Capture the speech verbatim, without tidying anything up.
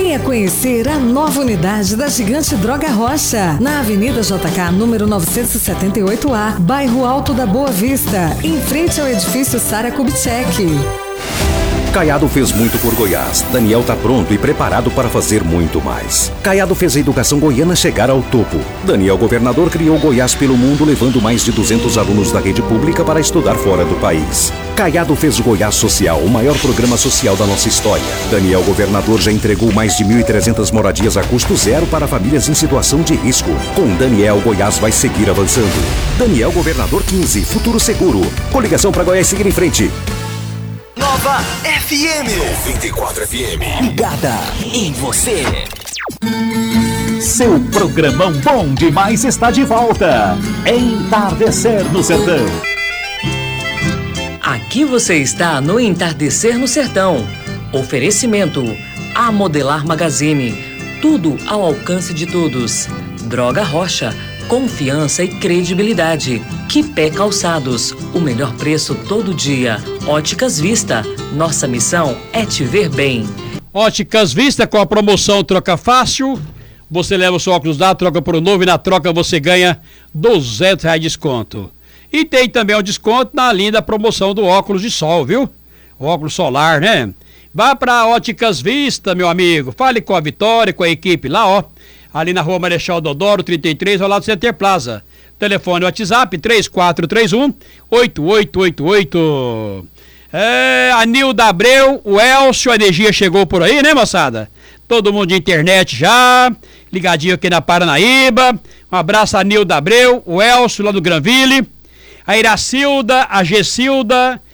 Venha conhecer a nova unidade da Gigante Droga Rocha, na Avenida J K, número novecentos e setenta e oito A, bairro Alto da Boa Vista, em frente ao edifício Sara Kubitschek. Caiado fez muito por Goiás. Daniel está pronto e preparado para fazer muito mais. Caiado fez a educação goiana chegar ao topo. Daniel, governador, criou Goiás pelo mundo, levando mais de duzentos alunos da rede pública para estudar fora do país. Caiado fez o Goiás Social, o maior programa social da nossa história. Daniel, governador, já entregou mais de mil e trezentas moradias a custo zero para famílias em situação de risco. Com Daniel, Goiás vai seguir avançando. Daniel, governador quinze, futuro seguro. Coligação para Goiás seguir em frente. Nova F M noventa e quatro F M. Ligada em você. Seu programão bom demais está de volta. Entardecer no Sertão. Aqui você está no Entardecer no Sertão. Oferecimento A Modelar Magazine. Tudo ao alcance de todos. Droga Rocha. Confiança e credibilidade. Quipé Calçados, o melhor preço todo dia. Óticas Vista, nossa missão é te ver bem. Óticas Vista com a promoção Troca Fácil. Você leva o seu óculos lá, troca por um novo e na troca você ganha duzentos reais de desconto. E tem também um desconto na linda promoção do óculos de sol, viu? O óculos solar, né? Vá pra Óticas Vista, meu amigo. Fale com a Vitória, com a equipe lá, ó. Ali na rua Marechal Deodoro, trinta e três, ao lado do Center Plaza. Telefone WhatsApp três quatro três um, oito oito oito oito. É, a Nilda Abreu, o Elcio, a energia chegou por aí, né, moçada? Todo mundo de internet já, ligadinho aqui na Paranaíba. Um abraço a Nilda Abreu, o Elcio lá do Granville, a Iracilda, a Gessilda,